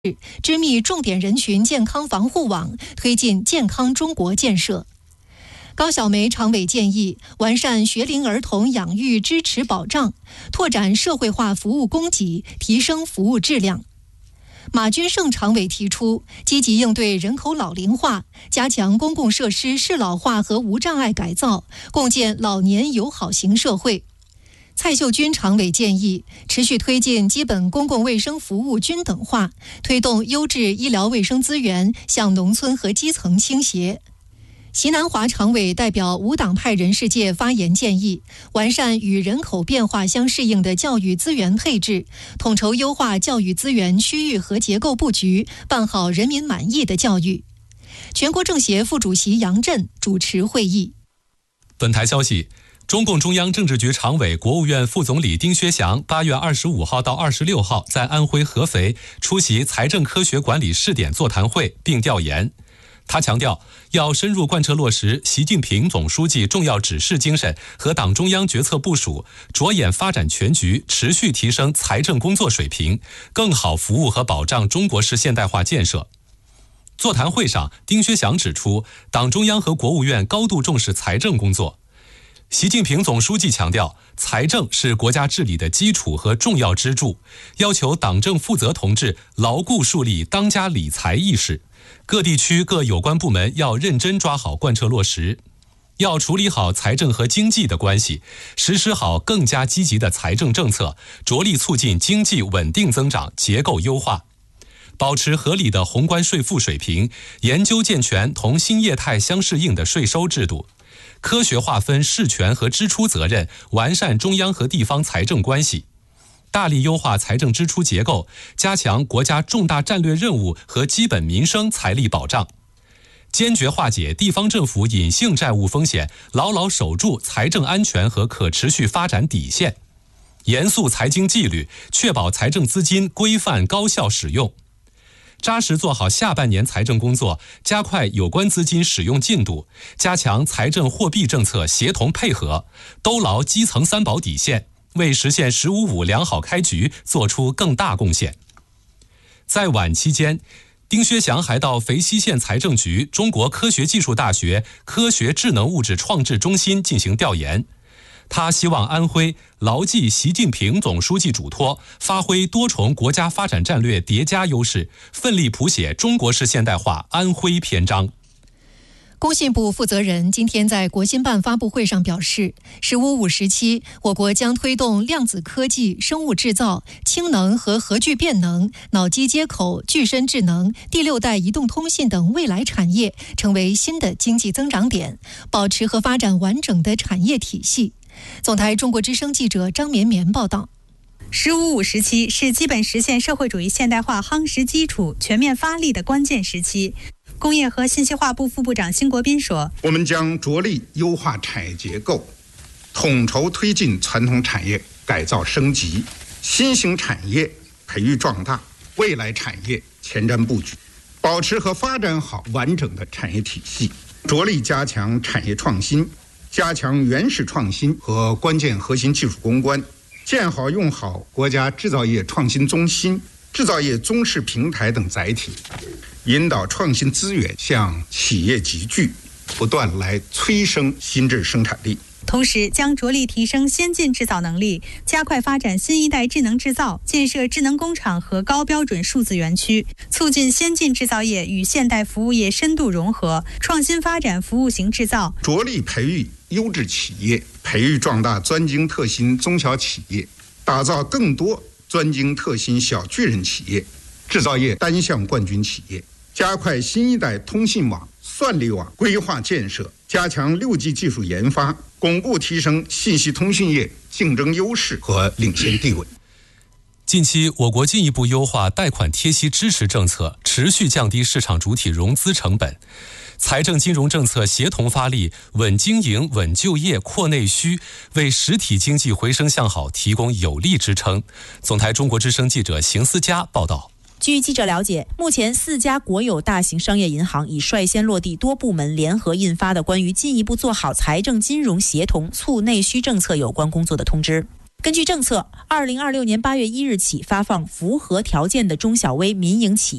织密重点人群健康防护网，推进健康中国建设。高晓梅常委建议完善学龄儿童养育支持保障，拓展社会化服务供给，提升服务质量。马军胜常委提出，积极应对人口老龄化，加强公共设施适老化和无障碍改造，共建老年友好型社会。蔡秀君常委建议持续推进基本公共卫生服务均等化，推动优质医疗卫生资源向农村和基层倾斜。席南华常委代表无党派人士界发言建议，完善与人口变化相适应的教育资源配置，统筹优化教育资源区域和结构布局，办好人民满意的教育。全国政协副主席杨震主持会议。 本台消息，中共中央政治局常委、国务院副总理丁薛祥8月25号到26号在安徽合肥出席财政科学管理试点座谈会并调研。他强调，要深入贯彻落实习近平总书记重要指示精神和党中央决策部署，着眼发展全局，持续提升财政工作水平，更好服务和保障中国式现代化建设。座谈会上，丁薛祥指出，党中央和国务院高度重视财政工作。习近平总书记强调，财政是国家治理的基础和重要支柱，要求党政负责同志牢固树立当家理财意识，各地区各有关部门要认真抓好贯彻落实，要处理好财政和经济的关系，实施好更加积极的财政政策，着力促进经济稳定增长、结构优化，保持合理的宏观税负水平，研究健全同新业态相适应的税收制度，科学划分事权和支出责任，完善中央和地方财政关系，大力优化财政支出结构，加强国家重大战略任务和基本民生财力保障，坚决化解地方政府隐性债务风险，牢牢守住财政安全和可持续发展底线，严肃财经纪律，确保财政资金规范高效使用，扎实做好下半年财政工作，加快有关资金使用进度，加强财政货币政策协同配合，兜牢基层三保底线，为实现“15+5”良好开局做出更大贡献。在晚期间，丁薛祥还到肥西县财政局、中国科学技术大学科学智能物质创制中心进行调研。他希望安徽牢记习近平总书记嘱托，发挥多重国家发展战略叠加优势，奋力谱写中国式现代化安徽篇章。 工信部负责人今天在国新办发布会上表示，“15+5”时期，我国将推动量子科技、生物制造、氢能和核聚变能、脑机接口、具身智能、第6代移动通信等未来产业成为新的经济增长点，保持和发展完整的产业体系。总台中国之声记者张绵绵报道。 “15+5”时期是基本实现社会主义现代化夯实基础、全面发力的关键时期。工业和信息化部副部长辛国斌说：“ 我们将着力优化产业结构，统筹推进传统产业改造升级，新型产业培育壮大，未来产业前瞻布局，保持和发展好完整的产业体系，着力加强产业创新，加强原始创新和关键核心技术攻关，建好用好国家制造业创新中心、制造业综示平台等载体，引导创新资源向企业集聚，不断来催生新质生产力。 同时，将着力提升先进制造能力，加快发展新一代智能制造，建设智能工厂和高标准数字园区，促进先进制造业与现代服务业深度融合，创新发展服务型制造， 着力培育优质企业，培育壮大专精特新中小企业，打造更多专精特新小巨人企业、制造业单项冠军企业，加快新一代通信网、算力网规划建设，加强6G 技术研发，巩固提升信息通讯业竞争优势和领先地位。 近期，我国进一步优化贷款贴息支持政策，持续降低市场主体融资成本。财政金融政策协同发力，稳经营、稳就业、扩内需，为实体经济回升向好提供有力支撑。总台中国之声记者邢思佳报道。 据记者了解，目前4家国有大型商业银行已率先落地多部门联合印发的关于进一步做好财政金融协同促内需政策有关工作的通知。根据政策，2026年8月1日起发放符合条件的中小微民营企业